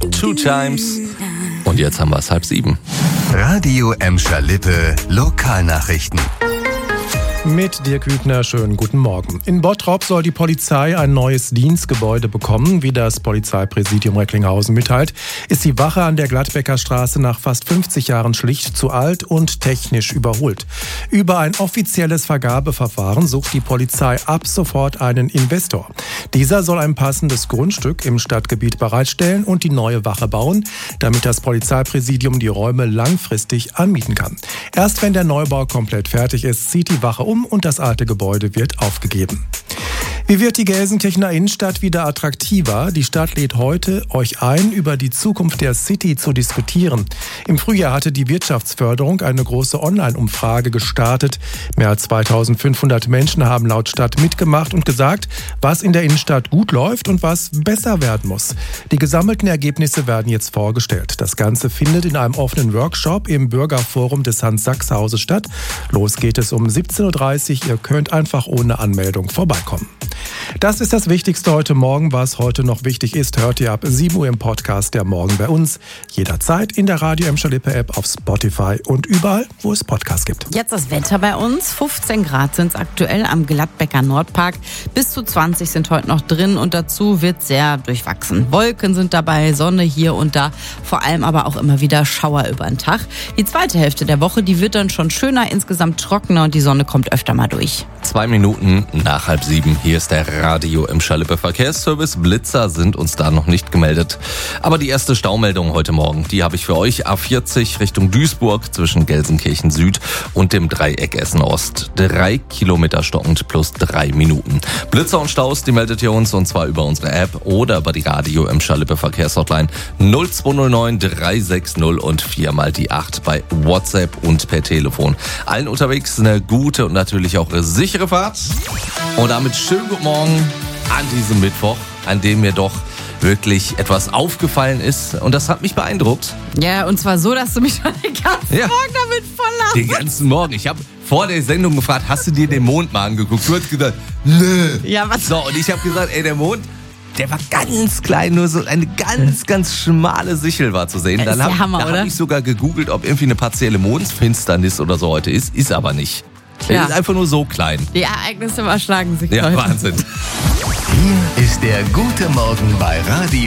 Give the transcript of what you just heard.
Two Times. Und jetzt haben wir es 6:30. Radio Emscher Lippe Lokalnachrichten. Mit Dirk Hübner, schönen guten Morgen. In Bottrop soll die Polizei ein neues Dienstgebäude bekommen. Wie das Polizeipräsidium Recklinghausen mitteilt, ist die Wache an der Gladbecker Straße nach fast 50 Jahren schlicht zu alt und technisch überholt. Über ein offizielles Vergabeverfahren sucht die Polizei ab sofort einen Investor. Dieser soll ein passendes Grundstück im Stadtgebiet bereitstellen und die neue Wache bauen, damit das Polizeipräsidium die Räume langfristig anmieten kann. Erst wenn der Neubau komplett fertig ist, zieht die Wache um und das alte Gebäude wird aufgegeben. Wie wird die Gelsenkirchener Innenstadt wieder attraktiver? Die Stadt lädt heute euch ein, über die Zukunft der City zu diskutieren. Im Frühjahr hatte die Wirtschaftsförderung eine große Online-Umfrage gestartet. Mehr als 2500 Menschen haben laut Stadt mitgemacht und gesagt, was in der Innenstadt gut läuft und was besser werden muss. Die gesammelten Ergebnisse werden jetzt vorgestellt. Das Ganze findet in einem offenen Workshop im Bürgerforum des Hans-Sachs-Hauses statt. Los geht es um 17:30 Uhr. Ihr könnt einfach ohne Anmeldung vorbeikommen. Das ist das Wichtigste heute Morgen. Was heute noch wichtig ist, hört ihr ab 7 Uhr im Podcast der Morgen bei uns. Jederzeit in der Radio Emscher Lippe App, auf Spotify und überall, wo es Podcasts gibt. Jetzt das Wetter bei uns. 15 Grad sind es aktuell am Gladbecker Nordpark. Bis zu 20 sind heute noch drin und dazu wird sehr durchwachsen. Wolken sind dabei, Sonne hier und da, vor allem aber auch immer wieder Schauer über den Tag. Die zweite Hälfte der Woche, die wird dann schon schöner, insgesamt trockener und die Sonne kommt öfter mal durch. 2 Minuten nach 6:30. Hier ist der Radio Emscher Lippe Verkehrsservice. Blitzer sind uns da noch nicht gemeldet. Aber die erste Staumeldung heute Morgen, die habe ich für euch. A40 Richtung Duisburg zwischen Gelsenkirchen Süd und dem Dreieck Essen Ost. 3 Kilometer stockend plus 3 Minuten. Blitzer und Staus, die meldet ihr uns und zwar über unsere App oder über die Radio Emscher Lippe Verkehrshotline 0209 360 und 4 mal die 8 bei WhatsApp und per Telefon. Allen unterwegs eine gute und natürlich auch sichere Fahrt. Und damit schönen guten Morgen an diesem Mittwoch, an dem mir doch wirklich etwas aufgefallen ist. Und das hat mich beeindruckt. Ja, und zwar so, dass du mich schon den ganzen Morgen damit volllachst. Den ganzen Morgen. Ich habe vor der Sendung gefragt, hast du dir den Mond mal angeguckt? Du hast gesagt, nö. Ja, was? So, und ich habe gesagt, der Mond, der war ganz klein, nur so eine ganz schmale Sichel war zu sehen. Dann habe ich sogar gegoogelt, ob irgendwie eine partielle Mondfinsternis oder so heute ist. Ist aber nicht. Ja. Er ist einfach nur so klein. Die Ereignisse überschlagen sich Ja, heute. Wahnsinn. Hier ist der gute Morgen bei Radio